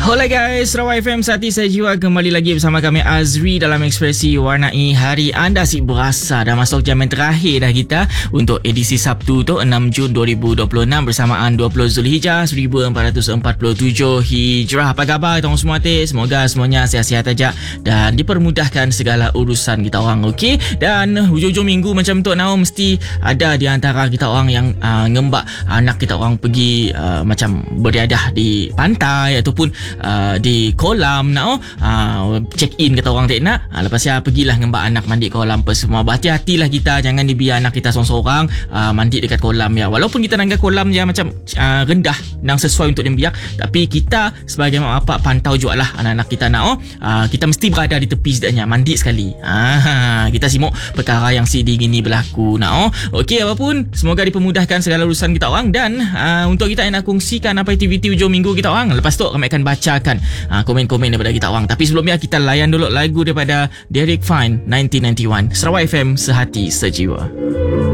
Hola guys, Sarawak FM Sati saya Jiwa kembali lagi bersama kami Azri dalam ekspresi warnai hari anda. Asyik berasa dah masuk jam yang terakhir dah kita untuk edisi Sabtu tu 6 Jun 2026 bersamaan 20 Zulhijjah 1447 Hijrah. Apa khabar kita orang semua hati? Semoga semuanya sihat-sihat aja dan dipermudahkan segala urusan kita orang, okey? Dan hujung-hujung minggu macam tu now mesti ada di antara kita orang yang ngembak anak kita orang pergi macam beriadah di pantai ataupun di kolam nak check in kata orang tak nak lepas ya pergilah ngembak anak mandi kolam apa semua. Berhati-hatilah kita, jangan dibiar anak kita seorang-seorang mandi dekat kolam ya. Walaupun kita nanggap kolam dia macam rendah dan sesuai untuk dia, tapi kita sebagai mak bapak pantau juga lah anak-anak kita nak kita mesti berada di tepi setidaknya mandi sekali. Kita simak perkara yang sedih gini berlaku nak okey, apapun semoga dipermudahkan segala urusan kita orang. Dan untuk kita yang nak kongsikan apa aktiviti hujung minggu kita orang, lepas tu kami akan bacakan komen-komen daripada kita orang. Tapi sebelumnya kita layan dulu lagu daripada Derek Fine 1991. Sarawak FM, sehati sejiwa.